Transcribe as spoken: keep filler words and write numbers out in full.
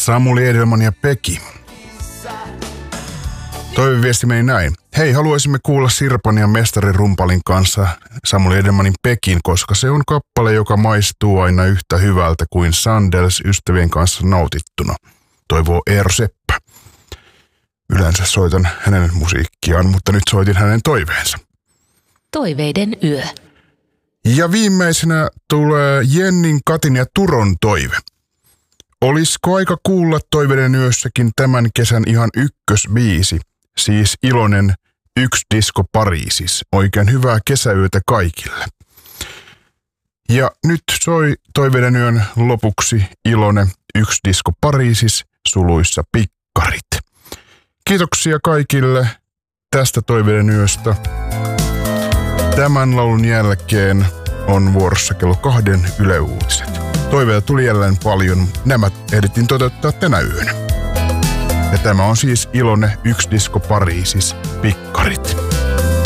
Samuli Edelman ja Peki. Toiveviesti meni näin. Hei, haluaisimme kuulla Sirpan ja Mestari Rumpalin kanssa Samuli Edelmanin Pekin, koska se on kappale, joka maistuu aina yhtä hyvältä kuin Sandels ystävien kanssa nautittuna. Toivoo Eero Seppä. Yleensä soitan hänen musiikkiaan, mutta nyt soitin hänen toiveensa. Toiveiden yö. Ja viimeisenä tulee Jennin, Katin ja Turon toive. Olisiko aika kuulla Toiveiden yössäkin tämän kesän ihan ykkösbiisi, siis Ilonen Yksi disko Pariisis. Oikein hyvää kesäyötä kaikille. Ja nyt soi Toiveiden yön lopuksi Ilonen Yksi disko Pariisis suluissa Pikkarit. Kiitoksia kaikille tästä Toiveiden yöstä. Tämän laulun jälkeen on vuorossa kello kahden Yle Uutiset. Toiveita tuli jälleen paljon. Nämä ehdittiin toteuttaa tänä yönä. Ja tämä on siis Ilonen Yksi disko Pariisis Pikkarit.